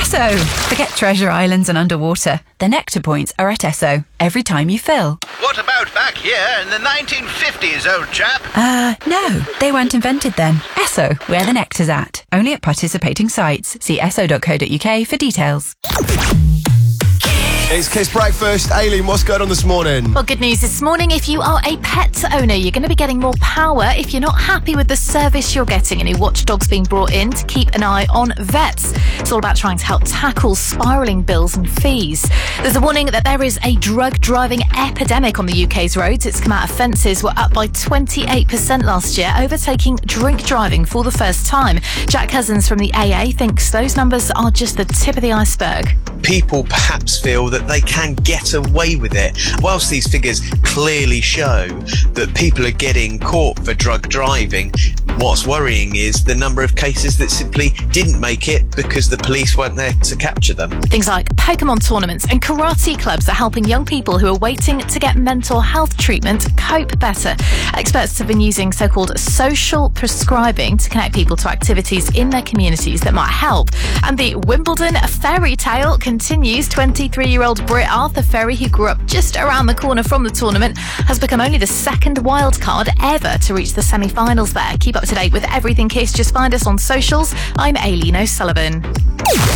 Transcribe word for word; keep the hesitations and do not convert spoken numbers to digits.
Esso. Forget treasure islands and underwater. The nectar points are at Esso every time you fill. What about back here in the nineteen fifties, old chap? Uh, no. They weren't invented then. Esso, where the nectar's at. Only at participating sites. See esso dot co dot uk for details. It's Kiss Breakfast. Aileen, what's going on this morning? Well, good news this morning. If you are a pet owner, you're going to be getting more power if you're not happy with the service you're getting. A new watchdog's being brought in to keep an eye on vets. It's all about trying to help tackle spiralling bills and fees. There's a warning that there is a drug driving epidemic on the U K's roads. Its commuter offences were up by twenty-eight percent last year, overtaking drink driving for the first time. Jack Cousins from the A A thinks those numbers are just the tip of the iceberg. People perhaps feel that they can get away with it. Whilst these figures clearly show that people are getting caught for drug driving, what's worrying is the number of cases that simply didn't make it because the police weren't there to capture them. Things like Pokemon tournaments and karate clubs are helping young people who are waiting to get mental health treatment cope better. Experts have been using so-called social prescribing to connect people to activities in their communities that might help. And the Wimbledon fairy tale continues. twenty-three-year-old Brit Arthur Ferry, who grew up just around the corner from the tournament, has become only the second wildcard ever to reach the semi-finals there. Keep up to date with everything Kiss. Just find us on socials. I'm Aileen O'Sullivan.